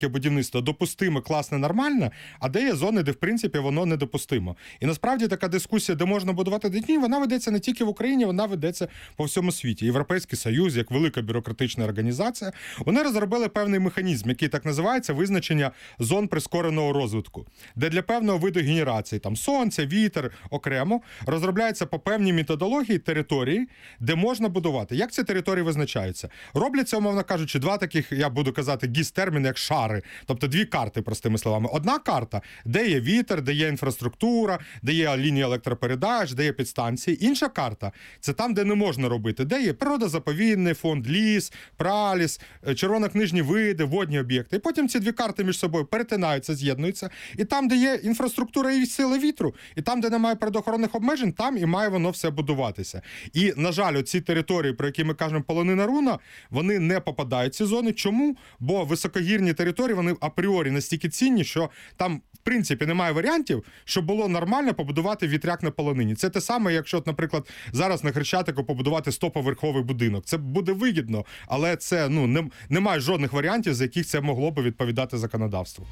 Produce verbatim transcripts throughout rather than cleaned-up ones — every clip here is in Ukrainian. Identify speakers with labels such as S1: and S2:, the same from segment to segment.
S1: будівництво допустиме, класне, нормальне, а де є зони, де, в принципі, воно недопустимо. І насправді така дискусія, де можна будувати дитні, вона ведеться не тільки в Україні, вона ведеться по всьому світі. Європейський Союз, як велика бюрократична організація, вони розробили певний механізм, який так називається визначення зон прискореного розвитку, де для певного виду генерації, там сонця, вітер, окремо, розробляється по певній методології території, де можна будувати. Як ці території визначаються? Робляться, умовно кажучи, два таких, я буду казати, гіс-терміни, як шари, тобто дві карти, простими словами. Одна карта, де є вітер, де є інфраструктура, де є лінії електропередач, де є підстанції. Інша карта – це там, де не можна робити, де є природозаповідний фонд, ліс, праліс, червонокнижні види, водні об'єкти. І потім ці дві карти між собою перетинаються, з'єднуються. І там, де є інфраструктура і сили вітру, і там, де немає природоохоронних обмежень, там і має воно все будуватися. І, на жаль, оці території, про які ми кажемо полонина руна, вони не попадають в ці зони. Чому? Бо високогірні території, вони апріорі настільки цінні, що там, в принципі, немає варіантів, щоб було нормально побудувати вітряк на полонині. Це те саме, якщо, наприклад, зараз на Хрещатику побудувати стоповерховий будинок. Це буде вигідно, але це, ну, не, немає жодних варіантів, за яких це могло би відповідати законодавству.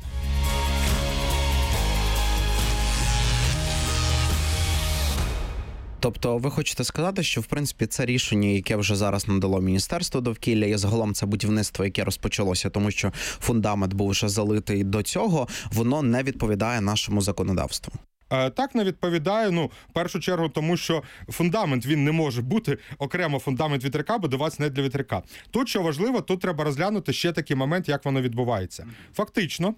S2: Тобто ви хочете сказати, що, в принципі, це рішення, яке вже зараз надало Міністерство довкілля, і загалом це будівництво, яке розпочалося, тому що фундамент був вже залитий до цього, воно не відповідає нашому законодавству?
S1: Так, не відповідає, ну, в першу чергу, тому що фундамент, він не може бути окремо фундамент вітряка, будуватися не для вітряка. Тут, що важливо, тут треба розглянути ще такий момент, як воно відбувається. Фактично,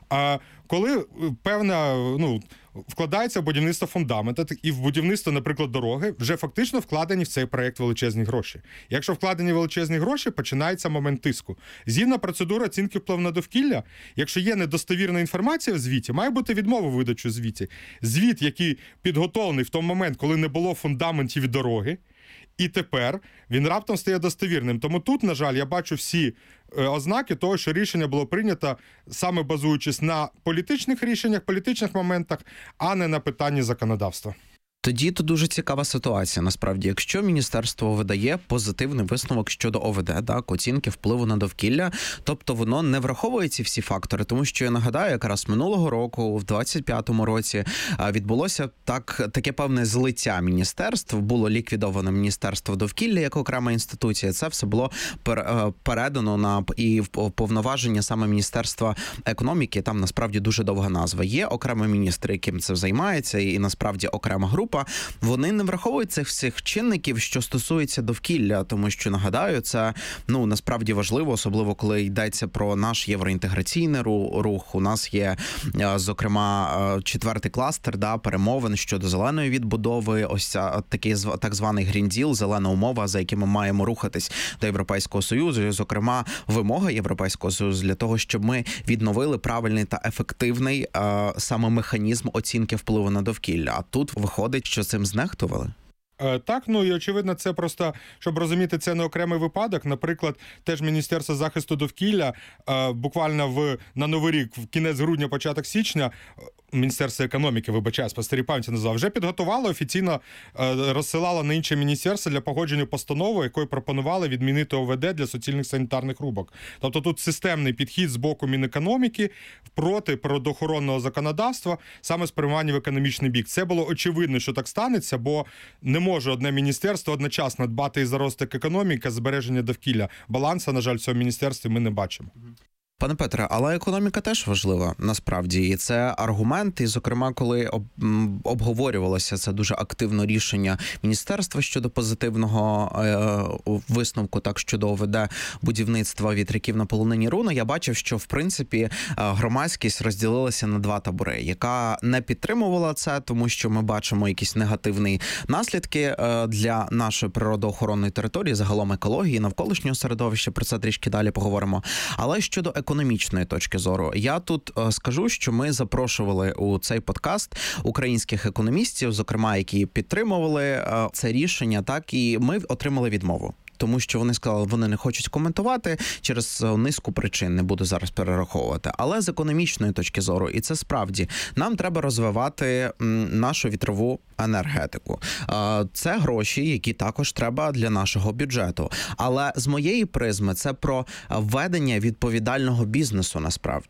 S1: коли певна, ну, вкладається в будівництво фундамента і в будівництво, наприклад, дороги, вже фактично вкладені в цей проєкт величезні гроші. Якщо вкладені величезні гроші, починається момент тиску. Згідно процедури оцінки впливу на довкілля, якщо є недостовірна інформація в звіті, має бути відмова видачу в звіті. Звіт, який підготовлений в той момент, коли не було фундаментів і дороги, і тепер він раптом стає достовірним. Тому тут, на жаль, я бачу всі ознаки того, що рішення було прийнято саме базуючись на політичних рішеннях, політичних моментах, а не на питанні законодавства.
S2: Тоді тут дуже цікава ситуація, насправді. Якщо міністерство видає позитивний висновок щодо О В Д, так, оцінки впливу на довкілля, тобто воно не враховує ці всі фактори, тому що, я нагадаю, якраз минулого року, в двадцять п'ятому році, відбулося так, таке певне злиття міністерств, було ліквідовано Міністерство довкілля як окрема інституція, це все було передано на і в повноваження саме Міністерства економіки, там насправді дуже довга назва. Є окремий міністр, яким це займається, і насправді окрема група. Вони не враховують цих всіх чинників, що стосується довкілля, тому що, нагадаю, це, ну, насправді важливо, особливо коли йдеться про наш євроінтеграційний рух. У нас є, зокрема, четвертий кластер, да, перемовин щодо зеленої відбудови, ось ця, такий так званий Green Deal, зелена умова, за якими ми маємо рухатись до Європейського Союзу, і, зокрема, вимога Європейського Союзу для того, щоб ми відновили правильний та ефективний саме механізм оцінки впливу на довкілля. А тут виходить, що цим знехтували?
S1: Так, ну і очевидно, це просто, щоб розуміти, це не окремий випадок. Наприклад, теж Міністерство захисту довкілля буквально в на Новий рік, в кінець грудня, початок січня, Міністерство економіки, вибачаю, по старій пам'яті назвав, вже підготувало, офіційно розсилало на інші міністерства для погодження постанови, якою пропонували відмінити О В Д для суцільних санітарних рубок. Тобто тут системний підхід з боку Мінекономіки проти природоохоронного законодавства, саме спрямування в економічний бік. Це було очевидно, що так станеться, бо не може одне міністерство одночасно дбати і за розвиток економіки, збереження довкілля. Балансу, на жаль, в цьому міністерстві ми не бачимо.
S2: Пане Петре, але економіка теж важлива, насправді, і це аргумент, і, зокрема, коли об, обговорювалося це дуже активно рішення міністерства щодо позитивного е, висновку, так, щодо О В Д будівництва вітряків на полонині руна, я бачив, що, в принципі, громадськість розділилася на два табори, яка не підтримувала це, тому що ми бачимо якісь негативні наслідки для нашої природоохоронної території, загалом екології, навколишнього середовища, про це трішки далі поговоримо. Але щодо економіки, економічної точки зору. Я тут е, скажу, що ми запрошували у цей подкаст українських економістів, зокрема, які підтримували е, це рішення, так, і ми отримали відмову. Тому що вони сказали, вони не хочуть коментувати через низку причин, не буду зараз перераховувати. Але з економічної точки зору, і це справді, нам треба розвивати нашу вітрову енергетику. Це гроші, які також треба для нашого бюджету. Але з моєї призми це про ведення відповідального бізнесу насправді.